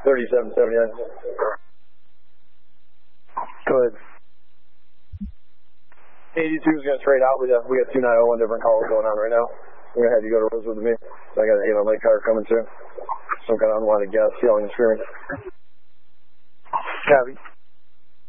3779. Go ahead. 82 is going to trade out with you. We got 2901 different calls going on right now. I'm going to have you go to Rosewood with me. So I got an 8 on Lake car coming too. Some kind of unwanted gas, yelling and screaming. Copy.